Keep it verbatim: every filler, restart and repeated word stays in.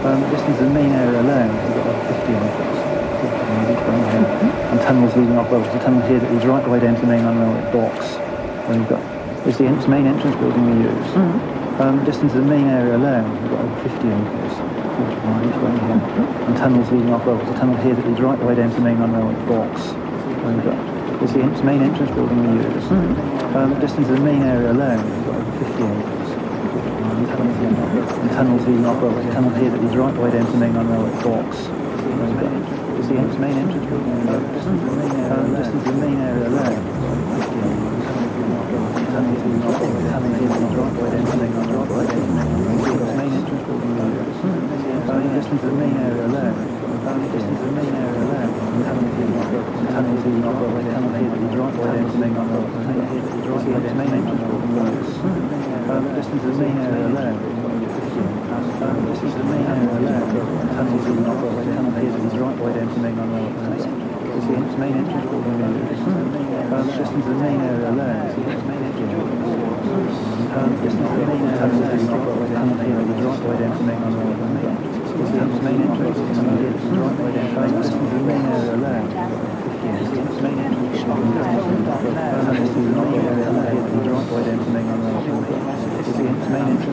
Um, distance to the main area alone, we've got over fifty on forty miles each way here. And tunnels leading off, well, there's a tunnel here that leads right the way down to the main railway box. Then we've got, it's the en- main entrance building we use. Mm-hmm. Um, distance to the main area alone, we've got over fifty acres, forty miles each way here. And tunnels leading off, well, there's a tunnel here that leads right the way down to the main railway box. Then we've got, it's the en- main entrance building we use. Mm-hmm. Um, distance to the main area alone, we've got over fifty acres. And tunnels leading off, well, there's a tunnel here that leads right the way down to the main railway box. Then we've got, it's the en- main entrance building we use. Um, distance to the main area alone, fifty acres. Tunnels leading off, well, there's a tunnel here that leads right the way down to the main railway box. Main entrance building we use. Um, distance to the main area alone. Um, distance to the main area alone. Tunnels leading off, well, there's a tunnel leading off, well, there's a tunnel here that leads right the way down to the main railway box. Main here that leads right the way down to the main entrance building we use. Um, distance to the main area alone. Um, distance to the main area alone. Tunnels leading off, well, there's a tunnel here that leads right the way down to the main railway box. It's the en- main entrance building we use. Um, distance to the main area alone. Um, distance to the main area alone. Tunnels leading off, well, there's a tunnel here that leads right the way down to the main railway box. It's the en- main entrance building we use. Um, distance to the main area alone. It's the en- main entrance building we use. Um, distance to the main area alone. Tunnels leading off, well, there's a tunnel here that leads right the way down to the main railway box. It's the en- main entrance